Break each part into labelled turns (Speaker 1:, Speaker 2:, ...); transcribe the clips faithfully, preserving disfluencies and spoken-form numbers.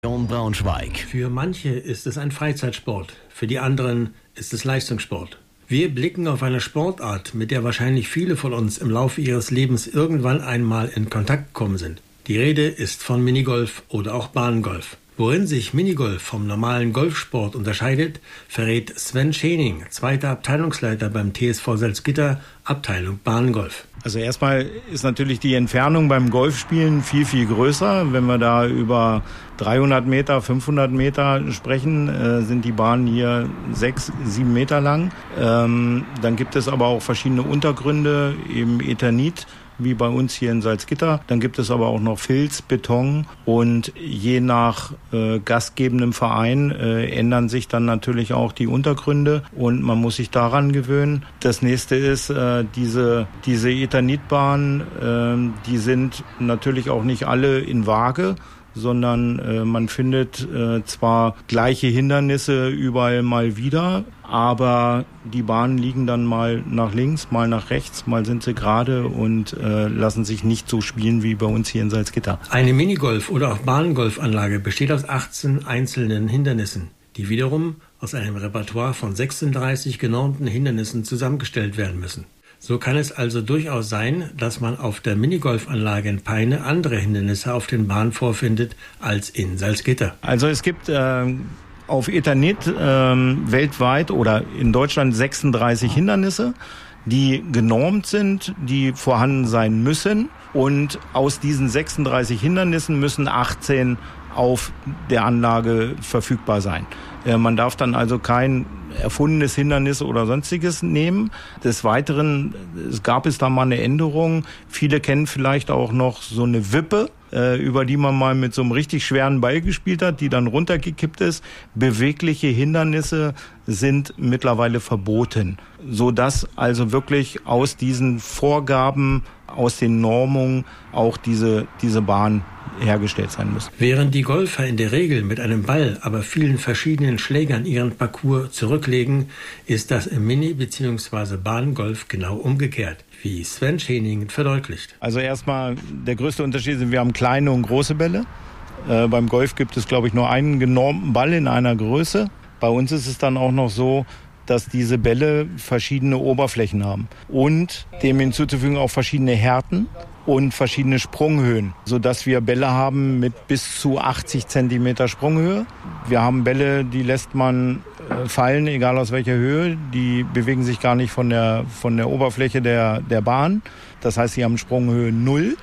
Speaker 1: Braunschweig.
Speaker 2: Für manche ist es ein Freizeitsport, für die anderen ist es Leistungssport. Wir blicken auf eine Sportart, mit der wahrscheinlich viele von uns im Laufe ihres Lebens irgendwann einmal in Kontakt gekommen sind. Die Rede ist von Minigolf oder auch Bahngolf. Worin sich Minigolf vom normalen Golfsport unterscheidet, verrät Sven Schening, zweiter Abteilungsleiter beim T S V Salzgitter, Abteilung Bahngolf.
Speaker 3: Also erstmal ist natürlich die Entfernung beim Golfspielen viel, viel größer. Wenn wir da über dreihundert Meter, fünfhundert Meter sprechen, äh, sind die Bahnen hier sechs, sieben Meter lang. Ähm, dann gibt es aber auch verschiedene Untergründe, eben Eternit, wie bei uns hier in Salzgitter. Dann gibt es aber auch noch Filz, Beton und je nach äh, gastgebendem Verein äh, ändern sich dann natürlich auch die Untergründe und man muss sich daran gewöhnen. Das nächste ist, äh, diese, diese Eternitbahnen, äh, die sind natürlich auch nicht alle in Waage, sondern äh, man findet äh, zwar gleiche Hindernisse überall mal wieder, aber die Bahnen liegen dann mal nach links, mal nach rechts, mal sind sie gerade und äh, lassen sich nicht so spielen wie bei uns hier in Salzgitter.
Speaker 2: Eine Minigolf- oder auch Bahngolfanlage besteht aus achtzehn einzelnen Hindernissen, die wiederum aus einem Repertoire von sechsunddreißig genormten Hindernissen zusammengestellt werden müssen. So kann es also durchaus sein, dass man auf der Minigolfanlage in Peine andere Hindernisse auf den Bahnen vorfindet als in Salzgitter.
Speaker 3: Also es gibt äh, auf Eternit äh, weltweit oder in Deutschland sechsunddreißig Hindernisse, die genormt sind, die vorhanden sein müssen. Und aus diesen sechsunddreißig Hindernissen müssen achtzehn auf der Anlage verfügbar sein. Äh, man darf dann also kein erfundenes Hindernis oder sonstiges nehmen. Des Weiteren es gab es da mal eine Änderung. Viele kennen vielleicht auch noch so eine Wippe, äh, über die man mal mit so einem richtig schweren Ball gespielt hat, die dann runtergekippt ist. Bewegliche Hindernisse sind mittlerweile verboten, sodass also wirklich aus diesen Vorgaben, aus den Normungen auch diese, diese Bahn hergestellt sein müssen.
Speaker 2: Während die Golfer in der Regel mit einem Ball, aber vielen verschiedenen Schlägern ihren Parcours zurücklegen, ist das im Mini- bzw. Bahngolf genau umgekehrt, wie Sven Schening verdeutlicht.
Speaker 3: Also erstmal, der größte Unterschied ist, wir haben kleine und große Bälle. Äh, beim Golf gibt es, glaube ich, nur einen genormten Ball in einer Größe. Bei uns ist es dann auch noch so, dass diese Bälle verschiedene Oberflächen haben und dem hinzuzufügen auch verschiedene Härten und verschiedene Sprunghöhen, sodass wir Bälle haben mit bis zu achtzig Zentimeter Sprunghöhe. Wir haben Bälle, die lässt man fallen, egal aus welcher Höhe. Die bewegen sich gar nicht von der, von der Oberfläche der, der Bahn. Das heißt, sie haben Sprunghöhe null.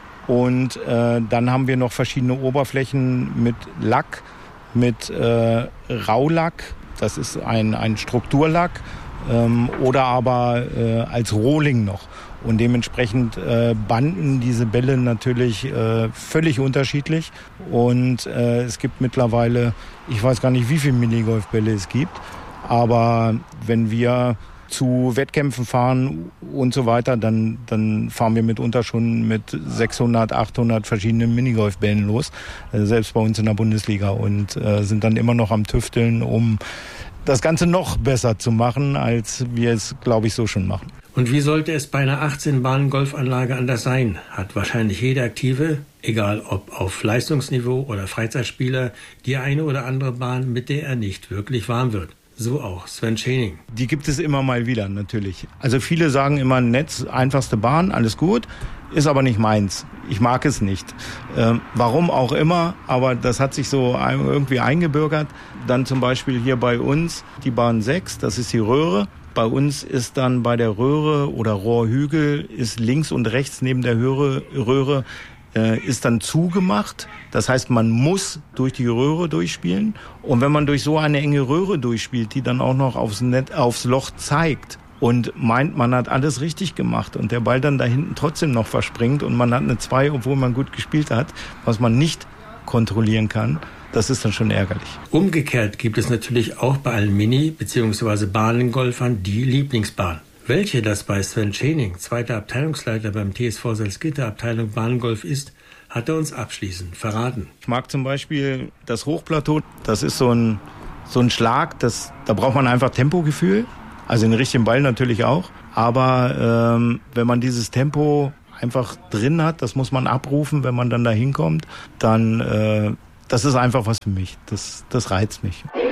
Speaker 3: Und äh, dann haben wir noch verschiedene Oberflächen mit Lack, mit äh, Raulack. Das ist ein, ein Strukturlack ähm, oder aber äh, als Rohling noch. Und dementsprechend äh, banden diese Bälle natürlich äh, völlig unterschiedlich. Und äh, es gibt mittlerweile, ich weiß gar nicht, wie viele Minigolfbälle es gibt. Aber wenn wir zu Wettkämpfen fahren und so weiter, dann, dann fahren wir mitunter schon mit sechshundert, achthundert verschiedenen Minigolfbällen los, äh, selbst bei uns in der Bundesliga, und äh, sind dann immer noch am Tüfteln, um das Ganze noch besser zu machen, als wir es, glaube ich, so schon machen.
Speaker 2: Und wie sollte es bei einer achtzehn-Bahn-Golfanlage anders sein? Hat wahrscheinlich jeder Aktive, egal ob auf Leistungsniveau oder Freizeitspieler, die eine oder andere Bahn, mit der er nicht wirklich warm wird. So auch Sven Schening.
Speaker 3: Die gibt es immer mal wieder, natürlich. Also viele sagen immer, Netz, einfachste Bahn, alles gut, ist aber nicht meins. Ich mag es nicht. Ähm, warum auch immer, aber das hat sich so irgendwie eingebürgert. Dann zum Beispiel hier bei uns die Bahn sechs, das ist die Röhre. Bei uns ist dann bei der Röhre oder Rohrhügel ist links und rechts neben der Röhre, Röhre äh, ist dann zugemacht. Das heißt, man muss durch die Röhre durchspielen. Und wenn man durch so eine enge Röhre durchspielt, die dann auch noch aufs, Net, aufs Loch zeigt und meint, man hat alles richtig gemacht und der Ball dann da hinten trotzdem noch verspringt und man hat eine zwei, obwohl man gut gespielt hat, was man nicht kontrollieren kann, das ist dann schon ärgerlich.
Speaker 2: Umgekehrt gibt es natürlich auch bei allen Mini- bzw. Bahnengolfern die Lieblingsbahn. Welche das bei Sven Schening, zweiter Abteilungsleiter beim T S V Salzgitter, Abteilung Bahngolf ist, hat er uns abschließend verraten.
Speaker 3: Ich mag zum Beispiel das Hochplateau. Das ist so ein, so ein Schlag, das, da braucht man einfach Tempogefühl. Also den richtigen Ball natürlich auch. Aber ähm, wenn man dieses Tempo einfach drin hat, das muss man abrufen, wenn man dann da hinkommt, dann äh, das ist einfach was für mich. Das, das reizt mich.